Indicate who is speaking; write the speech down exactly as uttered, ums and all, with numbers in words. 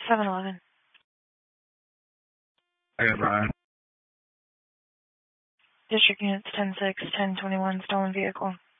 Speaker 1: seven eleven.
Speaker 2: I got Brian.
Speaker 1: District units ten six, ten twenty-one, stolen vehicle.